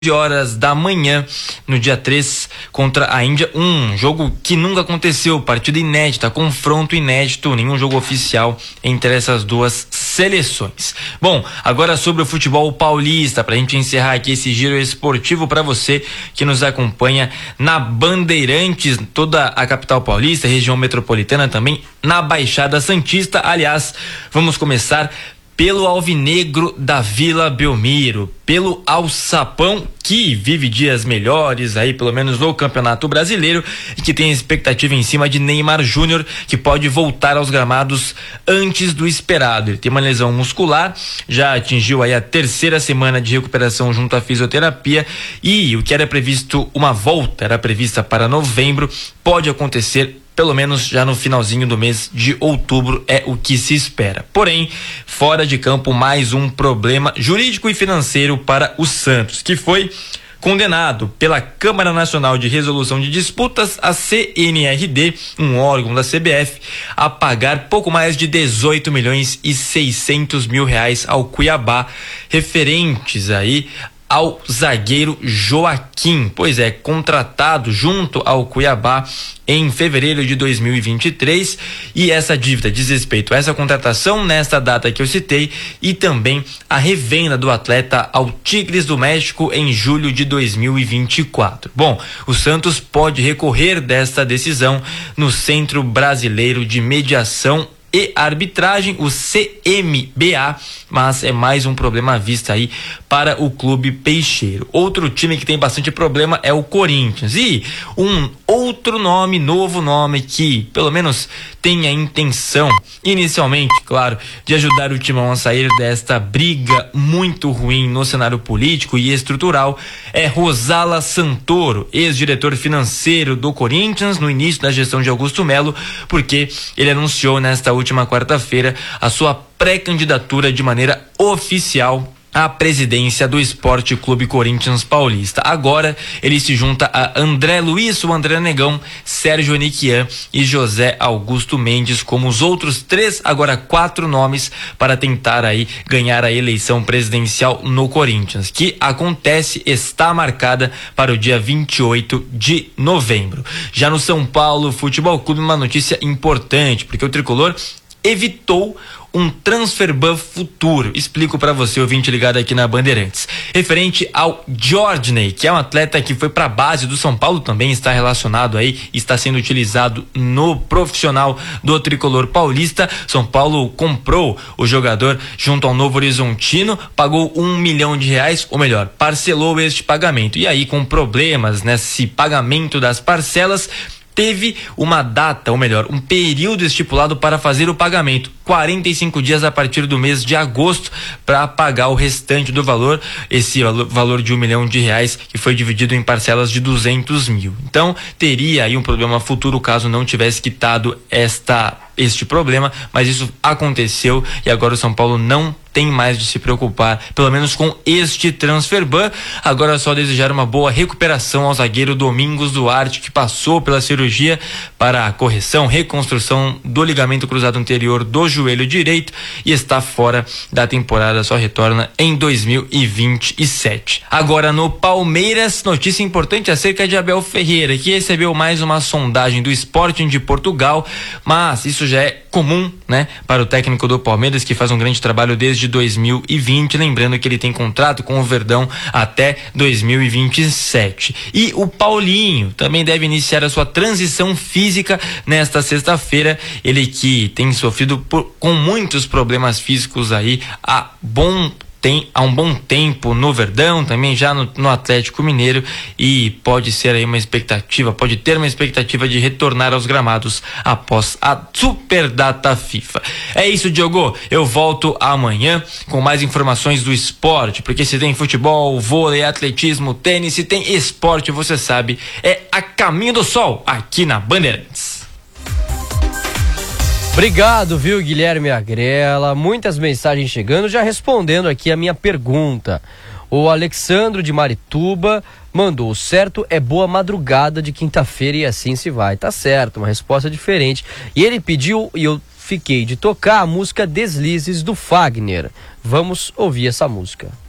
horas da manhã, no dia 3, contra a Índia. Um jogo que nunca aconteceu, partida inédita, confronto inédito, nenhum jogo oficial entre essas duas seleções. Bom, agora sobre o futebol paulista, pra gente encerrar aqui esse giro esportivo para você que nos acompanha na Bandeirantes, toda a capital paulista, região metropolitana, também na Baixada Santista. Aliás, vamos começar pelo Alvinegro da Vila Belmiro, pelo Alçapão, que vive dias melhores aí, pelo menos no Campeonato Brasileiro, e que tem expectativa em cima de Neymar Júnior, que pode voltar aos gramados antes do esperado. Ele tem uma lesão muscular, já atingiu aí a 3ª semana de recuperação junto à fisioterapia, e o que era previsto, uma volta era prevista para novembro, pode acontecer pelo menos já no finalzinho do mês de outubro, é o que se espera. Porém, fora de campo, mais um problema jurídico e financeiro para o Santos, que foi condenado pela Câmara Nacional de Resolução de Disputas, a CNRD, um órgão da CBF, a pagar pouco mais de 18.600.000 reais ao Cuiabá, referentes aí ao zagueiro Joaquim, pois é, contratado junto ao Cuiabá em fevereiro de 2023, e essa dívida diz respeito a essa contratação nesta data que eu citei e também a revenda do atleta ao Tigres do México em julho de 2024. Bom, o Santos pode recorrer desta decisão no Centro Brasileiro de Mediação e Arbitragem, o CMBA, mas é mais um problema à vista aí para o clube peixeiro. Outro time que tem bastante problema é o Corinthians, e um outro nome, novo nome, que pelo menos tem a intenção, inicialmente, claro, de ajudar o Timão a sair desta briga muito ruim no cenário político e estrutural, é Rosala Santoro, ex-diretor financeiro do Corinthians no início da gestão de Augusto Melo, porque ele anunciou nesta última quarta-feira a sua pré-candidatura de maneira oficial à presidência do Esporte Clube Corinthians Paulista. Agora ele se junta a André Luiz, o André Negão, Sérgio Aniquian e José Augusto Mendes como os outros 3, agora 4 nomes para tentar aí ganhar a eleição presidencial no Corinthians, que está marcada para o dia 28 de novembro. Já no São Paulo Futebol Clube, uma notícia importante, porque o tricolor evitou um transfer ban futuro. Explico para você, ouvinte ligado aqui na Bandeirantes. Referente ao Jordaney, que é um atleta que foi para a base do São Paulo, também está relacionado aí, está sendo utilizado no profissional do tricolor paulista. São Paulo comprou o jogador junto ao Novo Horizontino, pagou R$1 milhão, ou melhor, parcelou este pagamento. E aí, com problemas nesse pagamento das parcelas, teve uma data, ou melhor, um período estipulado para fazer o pagamento, 45 dias a partir do mês de agosto, para pagar o restante do valor, esse valor de R$1 milhão, que foi dividido em parcelas de 200 mil. Então, teria aí um problema futuro caso não tivesse quitado este problema, mas isso aconteceu e agora o São Paulo não tem mais de se preocupar, pelo menos com este transfer ban. Agora é só desejar uma boa recuperação ao zagueiro Domingos Duarte, que passou pela cirurgia para a correção, reconstrução do ligamento cruzado anterior do joelho direito e está fora da temporada, só retorna em 2027. Agora no Palmeiras, notícia importante acerca de Abel Ferreira, que recebeu mais uma sondagem do Sporting de Portugal, mas isso já é comum, né, para o técnico do Palmeiras, que faz um grande trabalho desde 2020, lembrando que ele tem contrato com o Verdão até 2027. E o Paulinho também deve iniciar a sua transição física nesta sexta-feira, ele que tem sofrido com muitos problemas físicos aí há um bom tempo no Verdão, também já no Atlético Mineiro, e pode ter uma expectativa de retornar aos gramados após a super data FIFA. É isso, Diogo, eu volto amanhã com mais informações do esporte, porque se tem futebol, vôlei, atletismo, tênis, se tem esporte, você sabe, é a Caminho do Sol, aqui na Bandeirantes. Obrigado, viu, Guilherme Agrela? Muitas mensagens chegando, já respondendo aqui a minha pergunta. O Alexandro de Marituba mandou: o certo é boa madrugada de quinta-feira e assim se vai. Tá certo, uma resposta diferente. E ele pediu, e eu fiquei de tocar a música Deslizes do Fagner. Vamos ouvir essa música.